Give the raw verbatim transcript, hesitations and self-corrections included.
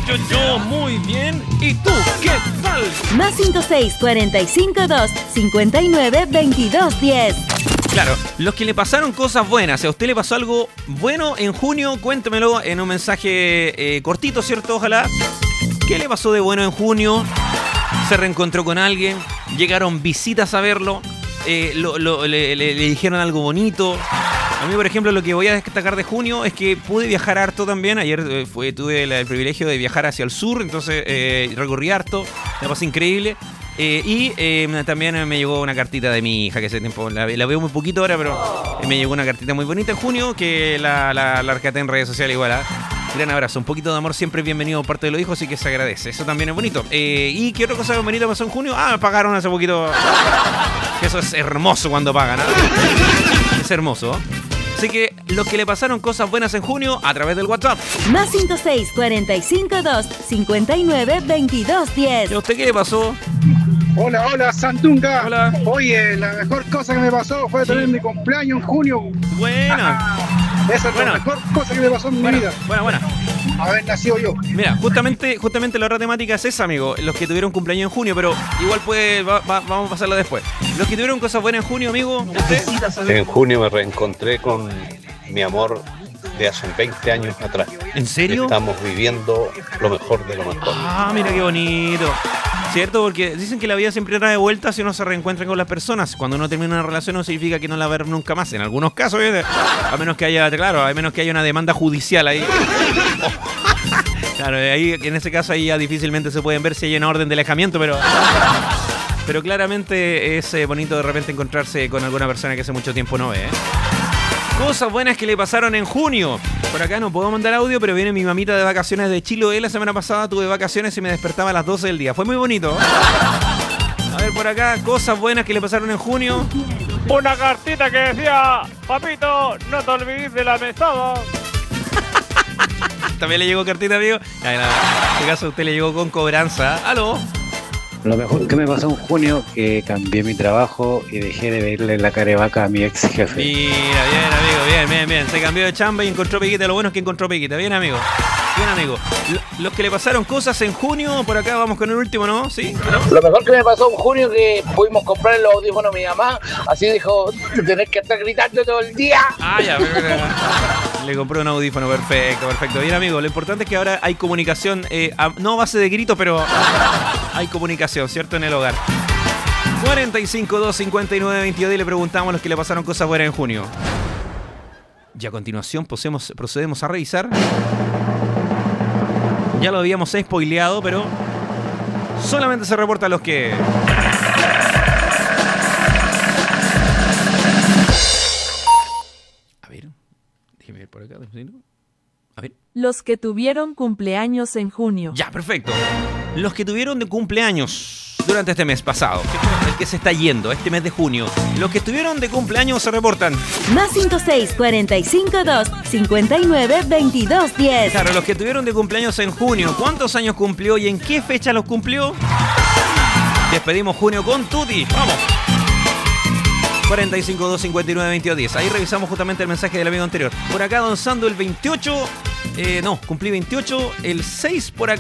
yo, yo, muy bien. ¿Y tú qué tal? Más cinco seis cuatro cinco dos cinco nueve dos dos diez. Claro, los que le pasaron cosas buenas, si a usted le pasó algo bueno en junio, cuéntemelo en un mensaje eh, cortito, ¿cierto? Ojalá. ¿Qué le pasó de bueno en junio? ¿Se reencontró con alguien? ¿Llegaron visitas a verlo? Eh, lo, lo, le, le, le dijeron algo bonito? A mí, por ejemplo, lo que voy a destacar de junio es que pude viajar harto también. Ayer eh, fue, tuve la, el privilegio de viajar hacia el sur, entonces eh, recorrí harto, me pasó increíble. Eh, y eh, también me llegó una cartita de mi hija, que ese tiempo la, la veo muy poquito ahora, pero me llegó una cartita muy bonita en junio, que la, la, la rescaté en redes sociales igual. ¿eh? Gran abrazo, un poquito de amor siempre es bienvenido por parte de los hijos, así que se agradece. Eso también es bonito. Eh, ¿Y qué otra cosa bonita pasó en junio? Ah, me pagaron hace poquito. Eso es hermoso cuando pagan, ¿eh? Es hermoso. Así que los que le pasaron cosas buenas en junio, a través del WhatsApp. Más cinco seis cuatro cinco dos cinco nueve dos dos diez. ¿Y a usted qué le pasó? Hola, hola, Santunga. Hola. Oye, la mejor cosa que me pasó fue tener mi cumpleaños en junio. Buena. Esa es Buena. la mejor cosa que me pasó en mi Buena, vida. buena, buena. Haber nacido yo. Mira, justamente, justamente la otra temática es esa, amigo. Los que tuvieron cumpleaños en junio, pero igual puede, va, va, vamos a pasarla después. Los que tuvieron cosas buenas en junio, amigo, ¿usted? En junio me reencontré con mi amor de hace veinte años atrás. ¿En serio? Estamos viviendo lo mejor de lo mejor. Ah, mira qué bonito. ¿Cierto? Porque dicen que la vida siempre trae vueltas si uno se reencuentra con las personas. Cuando uno termina una relación no significa que no la va a ver nunca más. En algunos casos, ¿eh? A menos que haya, claro, a menos que haya una demanda judicial ahí. Claro, ahí, en ese caso ahí ya difícilmente se pueden ver si hay una orden de alejamiento, pero... Pero claramente es eh, bonito de repente encontrarse con alguna persona que hace mucho tiempo no ve, ¿eh? Cosas buenas que le pasaron en junio. Por acá no puedo mandar audio, pero viene mi mamita de vacaciones de Chiloé. La semana pasada tuve vacaciones y me despertaba a las doce del día. Fue muy bonito. A ver, por acá, cosas buenas que le pasaron en junio. Una cartita que decía: papito, no te olvides de la mesada. También le llegó cartita, amigo. En este caso a usted le llegó con cobranza. ¿Aló? Lo mejor que me pasó en junio, que cambié mi trabajo y dejé de verle la carevaca a mi ex jefe. Mira, bien, amigo, bien, bien, bien. Se cambió de chamba y encontró peguita. Lo bueno es que encontró peguita. Bien, amigo. Bien, amigo. Los que le pasaron cosas en junio, por acá vamos con el último, ¿no? ¿Sí? ¿No? Lo mejor que me pasó en junio que pudimos comprar los audífonos a mi mamá. Así dijo: tenés que estar gritando todo el día. Ah, ya, le compré un audífono, perfecto, perfecto. Bien, amigo, lo importante es que ahora hay comunicación, eh, a, no a base de grito, pero hay comunicación, ¿cierto? En el hogar. cuarenta y cinco, dos cincuenta y nueve, veintidós y le preguntamos a los que le pasaron cosas buenas en junio. Y a continuación procedemos, procedemos a revisar. Ya lo habíamos spoileado, pero solamente se reporta a los que... A ver, déjeme ver por acá. A ver. Los que tuvieron cumpleaños en junio. Ya, perfecto. Los que tuvieron de cumpleaños durante este mes pasado, el que se está yendo, este mes de junio. Los que estuvieron de cumpleaños se reportan. Más cinco seis cuatro cinco dos cinco nueve dos dos diez. Claro, los que tuvieron de cumpleaños en junio. ¿Cuántos años cumplió y en qué fecha los cumplió? Despedimos junio con Tuti. Vamos. cuarenta y cinco, dos cincuenta y nueve, veintidós diez. Ahí revisamos justamente el mensaje del amigo anterior. Por acá, don Sando, el veintiocho. Eh, no, cumplí veintiocho. El seis por acá.